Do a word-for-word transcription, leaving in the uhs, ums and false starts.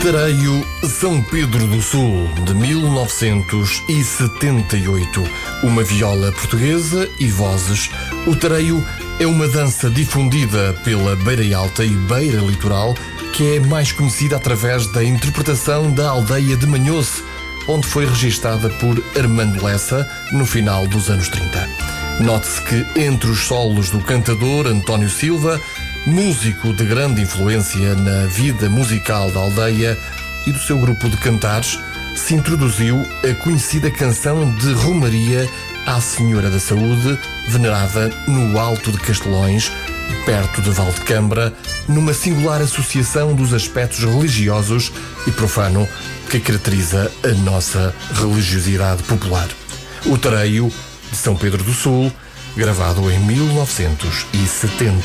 Tareio São Pedro do Sul, de mil novecentos e setenta e oito. Uma viola portuguesa e vozes. O tareio é uma dança difundida pela Beira Alta e Beira Litoral, que é mais conhecida através da interpretação da aldeia de Manhoce, onde foi registada por Armando Lessa no final dos anos trinta. Note-se que entre os solos do cantador António Silva, músico de grande influência na vida musical da aldeia e do seu grupo de cantares, se introduziu a conhecida canção de Romaria à Senhora da Saúde, venerada no Alto de Castelões, perto de Valdecambra, numa singular associação dos aspectos religiosos e profano que caracteriza a nossa religiosidade popular. O tareio de São Pedro do Sul, gravado em mil novecentos e setenta.